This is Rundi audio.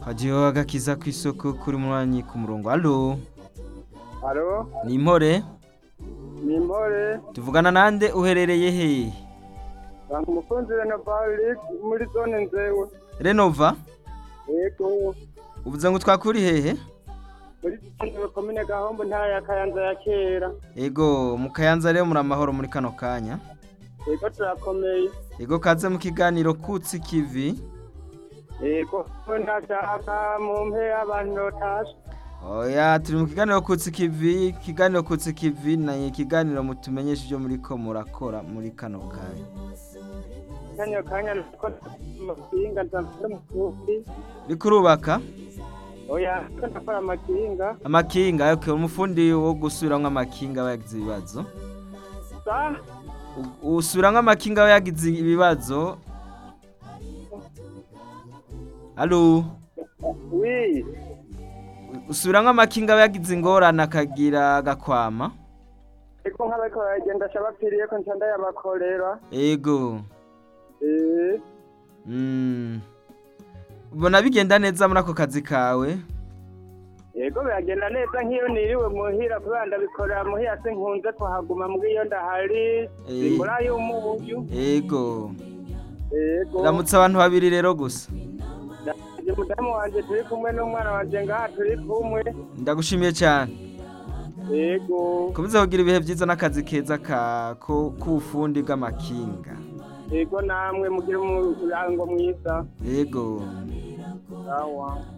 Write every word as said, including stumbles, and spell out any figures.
Hajiho agakiza kw'isoko kuri muranyi ku murongo. Allo, Halo, ni impore? ni Mpore, Tuvugana nande uherereye he? bantu mukunzi na Bali muri zone nzewe. Renova? Yego, Uvuze ngo twakuri hehe? muri zone komine Gahombo ntara ya Kayanza ya kera. Ego, mu Kayanza rero muri amahoro muri kano kanya. Yego turakomeye. Ego kaze mu kiganiro kutsi kivi. Yego, ndashaka mu mpe abantu notasha. Oya, turi mu kiganiro kutsi kivi, kiganiro kutsi kivi na ikiganiro mutumenyesha ibyo muri ko murakora muri kano kanya. Kanyo kanya nako makinga nzamfite mukufi. Bikurubaka? Oya, ndakora makinga. Amakinga, okay, umufundi wo gusubiramwo amakinga bagize ibibazo. Sa? U- Usubiramwo amakinga yagize ibibazo. Allo, Oui. usubiramwo amakinga yagize ingorane akagira gakwama. Eko nk'abariko baragenda shabapfiriye ko ncanda yabakorera. Ego. Eh. Mm. Ubona bigenda neza muri ako kazi kawe? Yego biragenda neza nk'iyo niriwe muhira kubera ndabikorera muhira sinkunze kuhaguma mbwi iyo ndahari simbura y'umunyu. Ego. Yego. Ramutse abantu babiri rero gusa. Ndaje mudamu wanje turi kumwe n'umwana wanje ngaha turi kumwe. Ndagushimiye cyane. Yego. Komeza kugira ibihe byiza n'akazi keza ka ko kufundi bw'amakinga. Yego namwe mugira umurango mwiza. Ego. Sawa.